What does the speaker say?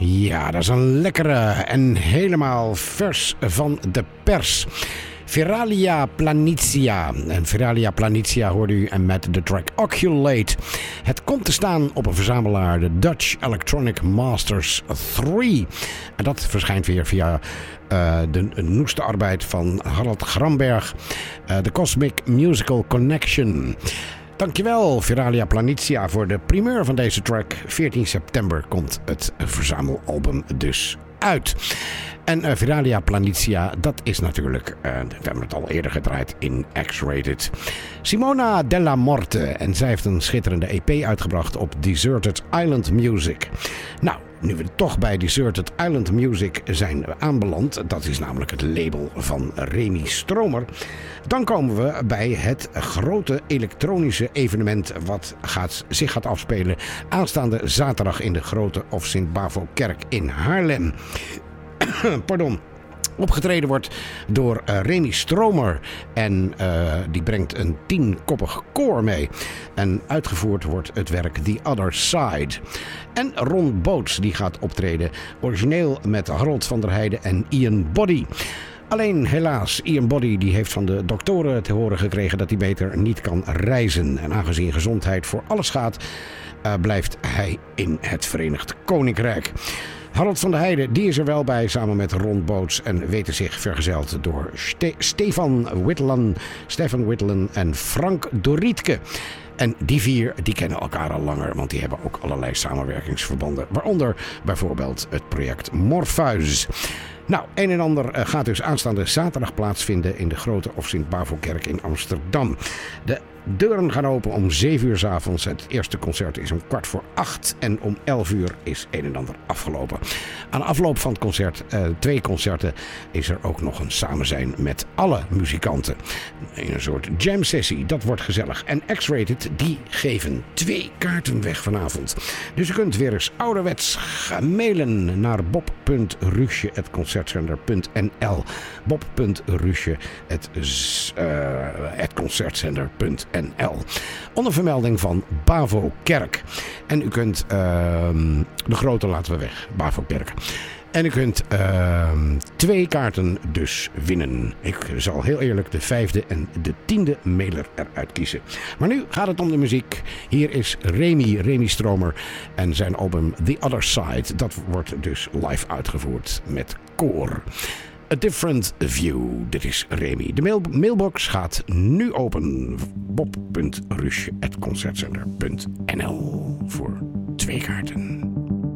Ja, dat is een lekkere en helemaal vers van de pers. Viralia Planitia. En Viralia Planitia hoorde u met de track Oculate. Het komt te staan op een verzamelaar, de Dutch Electronic Masters 3. En dat verschijnt weer via de noeste arbeid van Harald Gramberg. The Cosmic Musical Connection. Dankjewel Viralia Planitia voor de primeur van deze track. 14 september komt het verzamelalbum dus uit. En Viralia Planitia, dat is natuurlijk, we hebben het al eerder gedraaid in X-Rated. Simona Della Morte. En zij heeft een schitterende EP uitgebracht op Deserted Island Music. Nou, nu we toch bij Deserted Island Music zijn aanbeland, dat is namelijk het label van Remy Stromer, dan komen we bij het grote elektronische evenement wat zich gaat afspelen aanstaande zaterdag in de Grote of Sint-Bavo-kerk in Haarlem. Pardon. Opgetreden wordt door Remy Stromer en die brengt een 10-koppig koor mee. En uitgevoerd wordt het werk The Other Side. En Ron Boots die gaat optreden, origineel met Harold van der Heijden en Ian Boddy. Alleen helaas, Ian Boddy die heeft van de doktoren te horen gekregen dat hij beter niet kan reizen. En aangezien gezondheid voor alles gaat, blijft hij in het Verenigd Koninkrijk. Harold van der Heijden die is er wel bij samen met Ron Boots en weten zich vergezeld door Stefan Wittelen en Frank Dorietke. En die vier die kennen elkaar al langer, want die hebben ook allerlei samenwerkingsverbanden. Waaronder bijvoorbeeld het project Morpheus. Nou, een en ander gaat dus aanstaande zaterdag plaatsvinden in de Grote of Sint-Bavo-kerk in Amsterdam. De deuren gaan open om 7 uur 's avonds. Het eerste concert is om 7:15 en om 11 uur is een en ander afgelopen. Aan de afloop van het concert, 2 concerten, is er ook nog een samenzijn met alle muzikanten. In een soort jam sessie, dat wordt gezellig. En X-Rated, die geven 2 kaarten weg vanavond. Dus je kunt weer eens ouderwets gaan mailen naar bob.rusje@concertzender.nl bob.rusje@concertzender.nl onder vermelding van Bavo Kerk. En u kunt de grote laten we weg, Bavo Kerk. En u kunt 2 kaarten dus winnen. Ik zal heel eerlijk de 5e en de 10e mailer eruit kiezen. Maar nu gaat het om de muziek. Hier is Remy Stromer en zijn album The Other Side. Dat wordt dus live uitgevoerd met koor. A Different View. Dit is Remy. De mailbox gaat nu open. bob.rusje@concertzender.nl voor 2 kaarten.